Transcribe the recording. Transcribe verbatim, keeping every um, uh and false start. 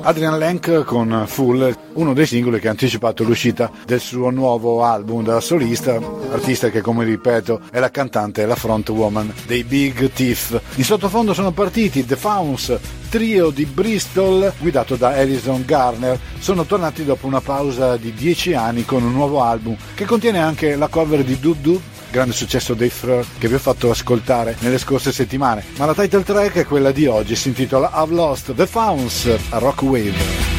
Adrian Lenk con Full, uno dei singoli che ha anticipato l'uscita del suo nuovo album da solista, artista che, come ripeto, è la cantante e la frontwoman dei Big Thief. In sottofondo sono partiti The Fauns, trio di Bristol guidato da Alison Garner. Sono tornati dopo una pausa di dieci anni con un nuovo album che contiene anche la cover di Doo Doo, grande successo dei Fleur che vi ho fatto ascoltare nelle scorse settimane, ma la title track è quella di oggi, si intitola I've Lost. The Fauns a Rock Wave.